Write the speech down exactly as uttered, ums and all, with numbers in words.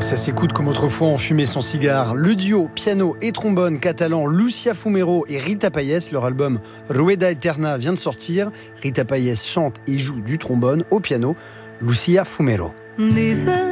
Ça s'écoute comme autrefois en fumait son cigare. Le duo piano et trombone catalan Lucia Fumero et Rita Payés, leur album Rueda Eterna vient de sortir. Rita Payés chante et joue du trombone au piano. Lucia Fumero.